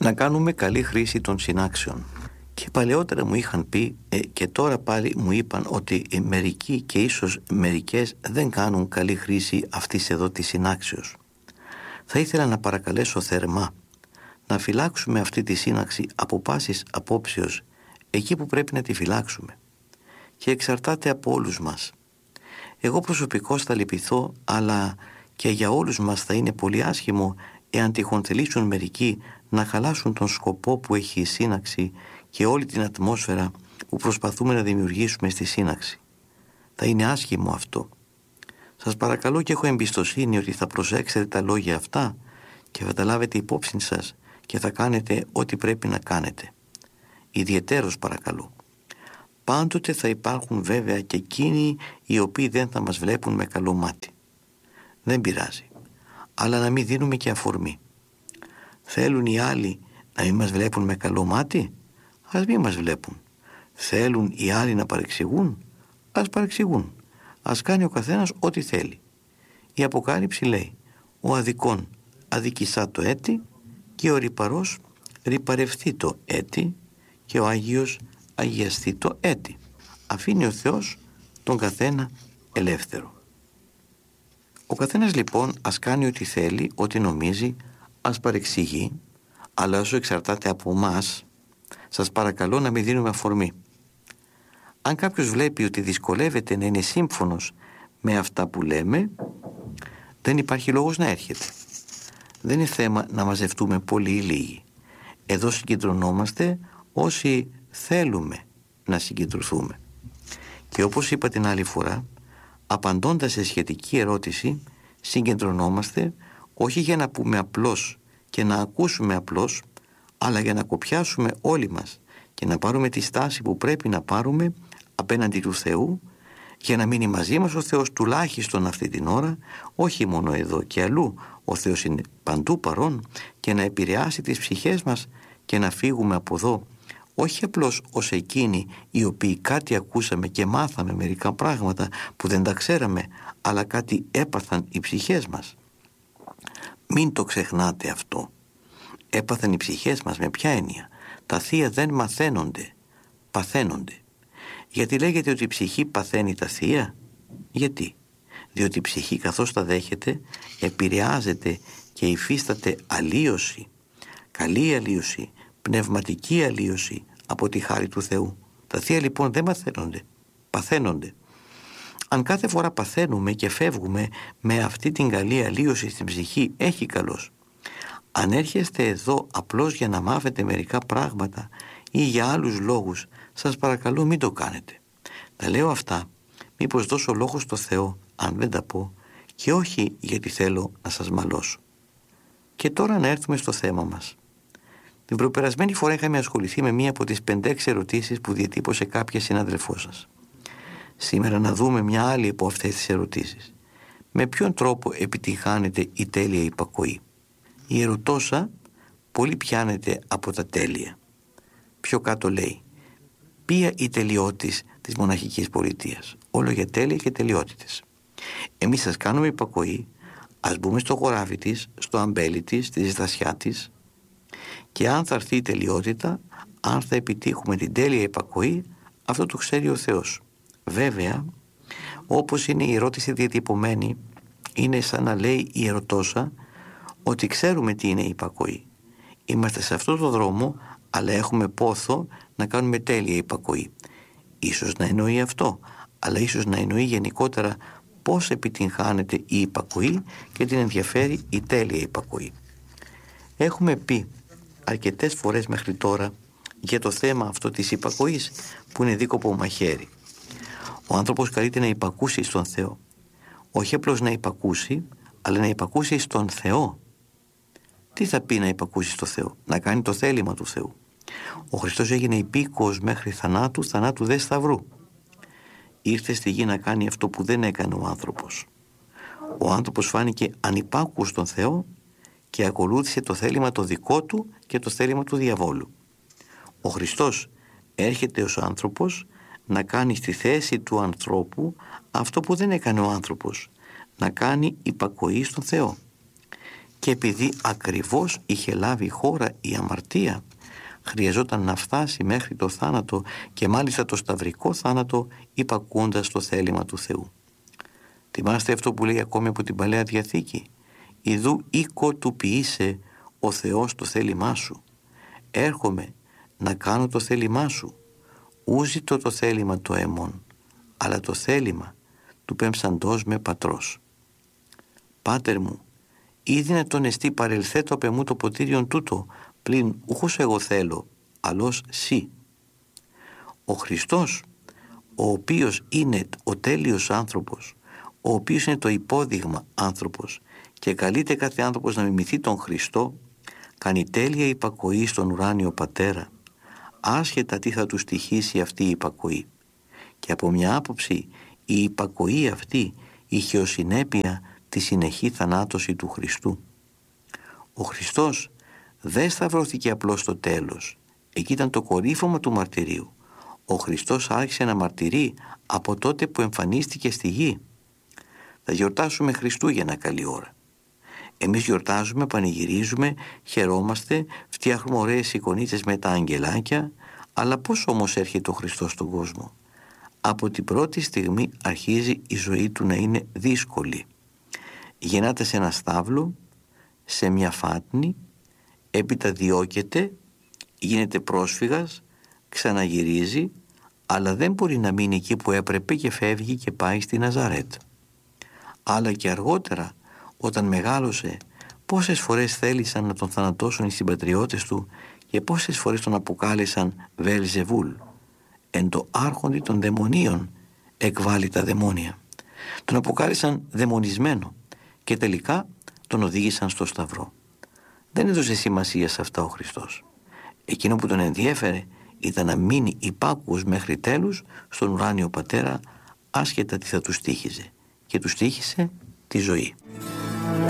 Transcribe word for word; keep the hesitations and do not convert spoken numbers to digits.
να κάνουμε καλή χρήση των συνάξεων. Και παλαιότερα μου είχαν πει ε, και τώρα πάλι μου είπαν ότι ε, μερικοί και ίσως μερικές δεν κάνουν καλή χρήση αυτής εδώ της συνάξεως. Θα ήθελα να παρακαλέσω θερμά να φυλάξουμε αυτή τη σύναξη από πάσης απόψεως εκεί που πρέπει να τη φυλάξουμε, και εξαρτάται από όλους μας. Εγώ προσωπικώς θα λυπηθώ, αλλά και για όλους μας θα είναι πολύ άσχημο εάν τυχόν θελήσουν μερικοί να χαλάσουν τον σκοπό που έχει η σύναξη και όλη την ατμόσφαιρα που προσπαθούμε να δημιουργήσουμε στη σύναξη. Θα είναι άσχημο αυτό. Σας παρακαλώ και έχω εμπιστοσύνη ότι θα προσέξετε τα λόγια αυτά και θα τα λάβετε υπόψη σας και θα κάνετε ό,τι πρέπει να κάνετε. Ιδιαιτέρως παρακαλώ. Πάντοτε θα υπάρχουν βέβαια και εκείνοι οι οποίοι δεν θα μας βλέπουν με καλό μάτι. Δεν πειράζει, αλλά να μην δίνουμε και αφορμή. Θέλουν οι άλλοι να μην μας βλέπουν με καλό μάτι, ας μην μας βλέπουν. Θέλουν οι άλλοι να παρεξηγούν, ας παρεξηγούν. Ας κάνει ο καθένας ό,τι θέλει. Η Αποκάλυψη λέει: ο αδικών αδικησά το έτη και ο ρυπαρός ρυπαρευτεί το έτη και ο Άγιος αγιαστεί το έτη. Αφήνει ο Θεός τον καθένα ελεύθερο. Ο καθένας λοιπόν ας κάνει ό,τι θέλει, ό,τι νομίζει, ας παρεξηγεί, αλλά όσο εξαρτάται από μας, σας παρακαλώ να μην δίνουμε αφορμή. Αν κάποιος βλέπει ότι δυσκολεύεται να είναι σύμφωνος με αυτά που λέμε, δεν υπάρχει λόγος να έρχεται. Δεν είναι θέμα να μαζευτούμε πολύ ή λίγοι. Εδώ συγκεντρωνόμαστε όσοι θέλουμε να συγκεντρωθούμε. Και όπως είπα την άλλη φορά, απαντώντας σε σχετική ερώτηση, συγκεντρωνόμαστε όχι για να πούμε απλώς και να ακούσουμε απλώς, αλλά για να κοπιάσουμε όλοι μας και να πάρουμε τη στάση που πρέπει να πάρουμε απέναντι του Θεού, για να μείνει μαζί μας ο Θεός τουλάχιστον αυτή την ώρα, όχι μόνο εδώ και αλλού. Ο Θεός είναι παντού παρόν, και να επηρεάσει τις ψυχές μας και να φύγουμε από εδώ όχι απλώς ως εκείνοι οι οποίοι κάτι ακούσαμε και μάθαμε μερικά πράγματα που δεν τα ξέραμε, αλλά κάτι έπαθαν οι ψυχές μας. Μην το ξεχνάτε αυτό. Έπαθαν οι ψυχές μας με ποια έννοια? Τα θεία δεν μαθαίνονται, παθαίνονται. Γιατί λέγεται ότι η ψυχή παθαίνει τα θεία? Γιατί? Διότι η ψυχή καθώς τα δέχεται επηρεάζεται και υφίσταται αλλίωση, καλή αλλίωση, πνευματική αλλίωση από τη χάρη του Θεού. Τα θεία λοιπόν δεν μαθαίνονται, παθαίνονται. Αν κάθε φορά παθαίνουμε και φεύγουμε με αυτή την καλή αλλίωση στην ψυχή, έχει καλώς. Αν έρχεστε εδώ απλώς για να μάθετε μερικά πράγματα ή για άλλους λόγους, σας παρακαλώ μην το κάνετε. Τα λέω αυτά μήπως δώσω λόγο στο Θεό αν δεν τα πω, και όχι γιατί θέλω να σας μαλώσω. Και τώρα να έρθουμε στο θέμα μας. Την προπερασμένη φορά είχαμε ασχοληθεί με μία από τις πέντε-έξι ερωτήσεις που διατύπωσε κάποια συνάδελφό σας. Σήμερα να δούμε μια άλλη από αυτές τις ερωτήσεις. Με ποιον τρόπο επιτυγχάνεται η τέλεια υπακοή? Η ερωτώσα πολύ πιάνεται από τα τέλεια. Πιο κάτω λέει: ποια η τελειότης της μοναχικής πολιτείας? Όλο για τέλεια και τελειότητες. Εμείς σας κάνουμε υπακοή, ας μπούμε στο χωράφι της, στο αμπέλι της, στη ζεστασιά της, και αν θα έρθει η τελειότητα, αν θα επιτύχουμε την τέλεια υπακοή, αυτό το ξέρει ο Θεός. Βέβαια, όπως είναι η ερώτηση διατυπωμένη, είναι σαν να λέει η ερωτώσα ότι ξέρουμε τι είναι η υπακοή. Είμαστε σε αυτό το δρόμο, αλλά έχουμε πόθο να κάνουμε τέλεια υπακοή. Ίσως να εννοεί αυτό, αλλά ίσως να εννοεί γενικότερα πώς επιτυγχάνεται η υπακοή και την ενδιαφέρει η τέλεια υπακοή. Έχουμε πει αρκετές φορές μέχρι τώρα για το θέμα αυτό της υπακοής, που είναι δίκοπο μαχαίρι. Ο άνθρωπος καλείται να υπακούσει στον Θεό. Όχι απλώς να υπακούσει, αλλά να υπακούσει στον Θεό. Τι θα πει να υπακούσει στον Θεό? Να κάνει το θέλημα του Θεού. Ο Χριστός έγινε υπήκοος μέχρι θανάτου, θανάτου δε σταυρού. Ήρθε στη γη να κάνει αυτό που δεν έκανε ο άνθρωπος. Ο άνθρωπος φάνηκε ανυπάκουος στον Θεό και ακολούθησε το θέλημα το δικό του και το θέλημα του διαβόλου. Ο Χριστός έρχεται ως άνθρωπος να κάνει στη θέση του ανθρώπου αυτό που δεν έκανε ο άνθρωπος, να κάνει υπακοή στον Θεό. και επειδή ακριβώς είχε λάβει χώρα η αμαρτία, χρειαζόταν να φτάσει μέχρι το θάνατο και μάλιστα το σταυρικό θάνατο, υπακούοντας το θέλημα του Θεού. Θυμάστε αυτό που λέει ακόμη από την Παλαιά Διαθήκη? «Ιδού οίκο του ποιήσε ο Θεός το θέλημά σου. Έρχομαι να κάνω το θέλημά σου. Ου ζητώ το θέλημα το αιμών, αλλά το θέλημα του πέμψαντός με πατρός. Πάτερ μου, ή δυνατόν εστί παρελθέτω απ' εμού το ποτήριον τούτο, πλην ούχος εγώ θέλω, αλλός σύ». Ο Χριστός, ο οποίος είναι ο τέλειος άνθρωπος, ο οποίος είναι το υπόδειγμα άνθρωπος και καλείται κάθε άνθρωπος να μιμηθεί τον Χριστό, κάνει τέλεια υπακοή στον ουράνιο Πατέρα, άσχετα τι θα του στοιχήσει αυτή η υπακοή. Και από μια άποψη η υπακοή αυτή είχε ως συνέπεια τη συνεχή θανάτωση του Χριστού. Ο Χριστός δεν σταυρώθηκε απλώς στο τέλος. Εκεί ήταν το κορύφωμα του μαρτυρίου. Ο Χριστός άρχισε να μαρτυρεί από τότε που εμφανίστηκε στη γη. Θα γιορτάσουμε Χριστούγεννα καλή ώρα. Εμείς γιορτάζουμε, πανηγυρίζουμε, χαιρόμαστε, φτιάχνουμε ωραίες εικονίτσες με τα αγγελάκια, αλλά πώς όμως έρχεται ο Χριστός στον κόσμο? Από την πρώτη στιγμή αρχίζει η ζωή του να είναι δύσκολη. Γεννάται σε ένα στάβλο, σε μια φάτνη, έπειτα διώκεται, γίνεται πρόσφυγας, ξαναγυρίζει, αλλά δεν μπορεί να μείνει εκεί που έπρεπε και φεύγει και πάει στη Ναζαρέτ. Αλλά και αργότερα, όταν μεγάλωσε, πόσες φορές θέλησαν να τον θανατώσουν οι συμπατριώτες του και πόσες φορές τον αποκάλεσαν Βεελζεβούλ, εν το άρχοντι των δαιμονίων εκβάλλει τα δαιμόνια. Τον αποκάλεσαν δαιμονισμένο και τελικά τον οδήγησαν στο σταυρό. Δεν έδωσε σημασία σε αυτά ο Χριστός. Εκείνο που τον ενδιέφερε ήταν να μείνει υπάκουος μέχρι τέλους στον ουράνιο Πατέρα, άσχετα τι θα του στοίχιζε, και του στοίχισε τη ζωή.